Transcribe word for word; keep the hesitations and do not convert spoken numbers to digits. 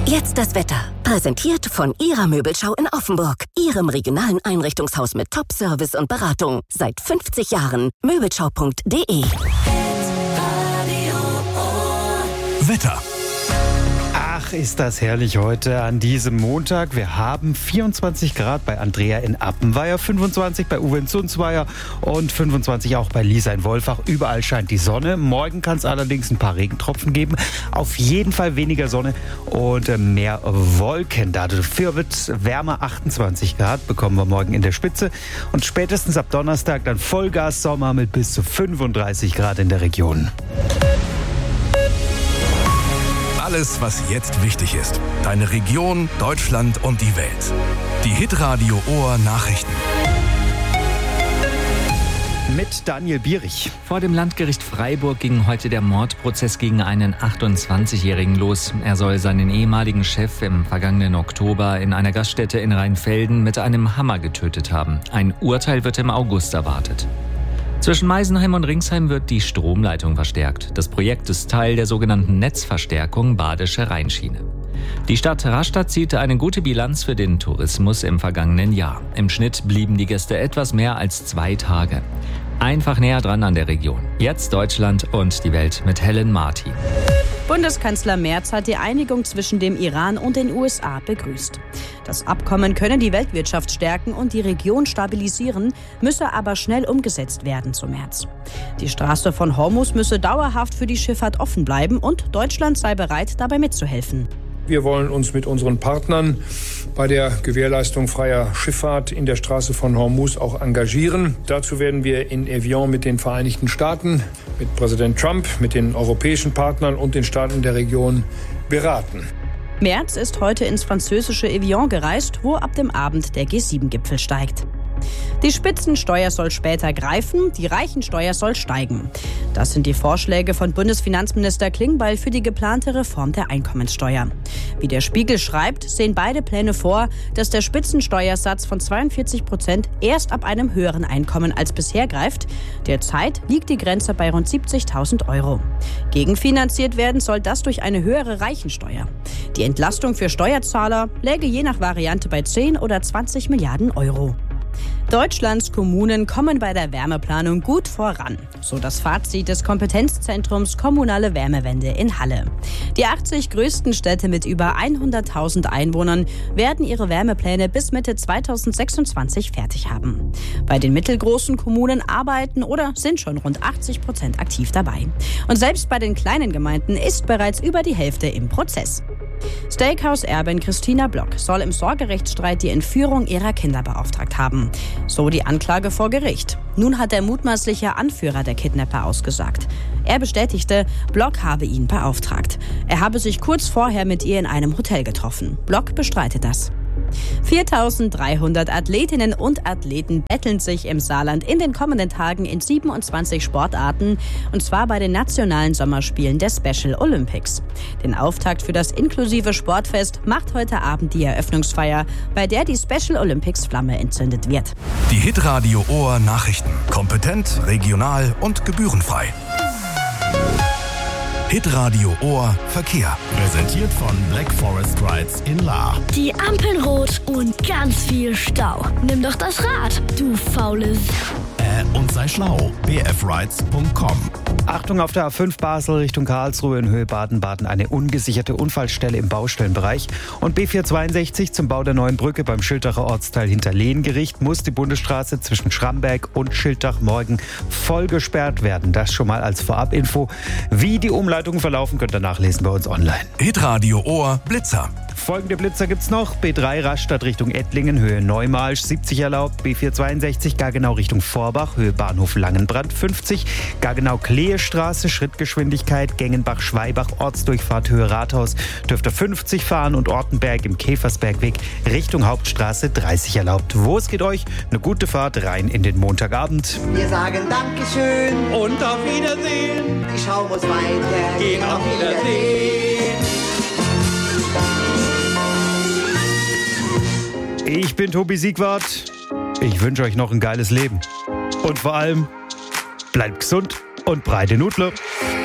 Jetzt das Wetter. Präsentiert von Ihrer Möbelschau in Offenburg. Ihrem regionalen Einrichtungshaus mit Top-Service und Beratung. Seit fünfzig Jahren. Möbelschau punkt de. Wetter. Ach, ist das herrlich heute an diesem Montag. Wir haben vierundzwanzig Grad bei Andrea in Appenweier, fünfundzwanzig bei Uwe in Zunzweier und fünfundzwanzig auch bei Lisa in Wolfach. Überall scheint die Sonne. Morgen kann es allerdings ein paar Regentropfen geben. Auf jeden Fall weniger Sonne und mehr Wolken. Dafür wird es wärmer, achtundzwanzig Grad bekommen wir morgen in der Spitze. Und spätestens ab Donnerstag dann Vollgas-Sommer mit bis zu fünfunddreißig Grad in der Region. Alles, was jetzt wichtig ist. Deine Region, Deutschland und die Welt. Die Hitradio Ohr Nachrichten. Mit Daniel Bierich. Vor dem Landgericht Freiburg ging heute der Mordprozess gegen einen achtundzwanzigjährigen los. Er soll seinen ehemaligen Chef im vergangenen Oktober in einer Gaststätte in Rheinfelden mit einem Hammer getötet haben. Ein Urteil wird im August erwartet. Zwischen Meisenheim und Ringsheim wird die Stromleitung verstärkt. Das Projekt ist Teil der sogenannten Netzverstärkung Badische Rheinschiene. Die Stadt Rastatt zieht eine gute Bilanz für den Tourismus im vergangenen Jahr. Im Schnitt blieben die Gäste etwas mehr als zwei Tage. Einfach näher dran an der Region. Jetzt Deutschland und die Welt mit Helen Martin. Bundeskanzler Merz hat die Einigung zwischen dem Iran und den U S A begrüßt. Das Abkommen könne die Weltwirtschaft stärken und die Region stabilisieren, müsse aber schnell umgesetzt werden, so Merz. Die Straße von Hormuz müsse dauerhaft für die Schifffahrt offen bleiben und Deutschland sei bereit, dabei mitzuhelfen. Wir wollen uns mit unseren Partnern bei der Gewährleistung freier Schifffahrt in der Straße von Hormuz auch engagieren. Dazu werden wir in Evian mit den Vereinigten Staaten, mit Präsident Trump, mit den europäischen Partnern und den Staaten der Region beraten. Merz ist heute ins französische Evian gereist, wo ab dem Abend der G sieben Gipfel steigt. Die Spitzensteuer soll später greifen, die Reichensteuer soll steigen. Das sind die Vorschläge von Bundesfinanzminister Klingbeil für die geplante Reform der Einkommenssteuer. Wie der Spiegel schreibt, sehen beide Pläne vor, dass der Spitzensteuersatz von zweiundvierzig Prozent erst ab einem höheren Einkommen als bisher greift. Derzeit liegt die Grenze bei rund siebzigtausend Euro. Gegenfinanziert werden soll das durch eine höhere Reichensteuer. Die Entlastung für Steuerzahler läge je nach Variante bei zehn oder zwanzig Milliarden Euro. Deutschlands Kommunen kommen bei der Wärmeplanung gut voran, so das Fazit des Kompetenzzentrums Kommunale Wärmewende in Halle. Die achtzig größten Städte mit über hunderttausend Einwohnern werden ihre Wärmepläne bis Mitte zweitausendsechsundzwanzig fertig haben. Bei den mittelgroßen Kommunen arbeiten oder sind schon rund achtzig Prozent aktiv dabei. Und selbst bei den kleinen Gemeinden ist bereits über die Hälfte im Prozess. Steakhouse-Erbin Christina Block soll im Sorgerechtsstreit die Entführung ihrer Kinder beauftragt haben. So die Anklage vor Gericht. Nun hat der mutmaßliche Anführer der Kidnapper ausgesagt. Er bestätigte, Block habe ihn beauftragt. Er habe sich kurz vorher mit ihr in einem Hotel getroffen. Block bestreitet das. viertausenddreihundert Athletinnen und Athleten betteln sich im Saarland in den kommenden Tagen in siebenundzwanzig Sportarten, und zwar bei den nationalen Sommerspielen der Special Olympics. Den Auftakt für das inklusive Sportfest macht heute Abend die Eröffnungsfeier, bei der die Special Olympics Flamme entzündet wird. Die Hitradio Ohr Nachrichten. Kompetent, regional und gebührenfrei. Hitradio Ohr Verkehr. Präsentiert von Black Forest Rides in Lahr. Die Ampeln rot und ganz viel Stau. Nimm doch das Rad, du faule S***. Äh, und sei schlau. b f rides punkt com. Achtung, auf der A fünf Basel Richtung Karlsruhe in Höhe Baden-Baden eine ungesicherte Unfallstelle im Baustellenbereich. Und B vierhundertzweiundsechzig zum Bau der neuen Brücke beim Schildacher Ortsteil hinter Lehngericht muss die Bundesstraße zwischen Schramberg und Schiltach morgen voll gesperrt werden. Das schon mal als Vorabinfo. Wie die Umleitungen verlaufen, könnt ihr nachlesen bei uns online. Hitradio Ohr Blitzer. Folgende Blitzer gibt's noch. B drei Rastatt Richtung Ettlingen, Höhe Neumarsch, siebzig erlaubt. B vierhundertzweiundsechzig Gargenau Richtung Vorbach, Höhe Bahnhof Langenbrand, fünfzig. Gargenau-Kleestraße, Schrittgeschwindigkeit, Gengenbach-Schweibach, Ortsdurchfahrt, Höhe Rathaus, dürfte fünfzig fahren. Und Ortenberg im Käfersbergweg Richtung Hauptstraße, dreißig erlaubt. Wo es geht euch? Eine gute Fahrt rein in den Montagabend. Wir sagen Dankeschön und auf Wiedersehen. Die Schau muss weiter gehen. Auf Wiedersehen. Ich bin Tobi Siegwart. Ich wünsche euch noch ein geiles Leben. Und vor allem, bleibt gesund und breite Nudler.